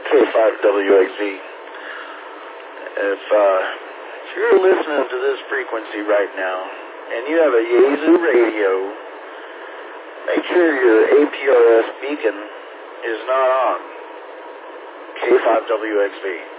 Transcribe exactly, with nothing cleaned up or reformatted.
K five W X V. If, uh, if you're listening to this frequency right now, and you have a Yaesu radio, make sure your A P R S beacon is not on. K five W X V.